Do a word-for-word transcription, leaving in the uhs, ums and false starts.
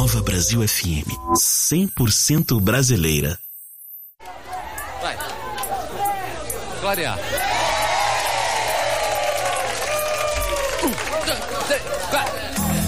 Nova Brasil F M, cem por cento brasileira. Vai. Glória. Um, dois, três, quatro.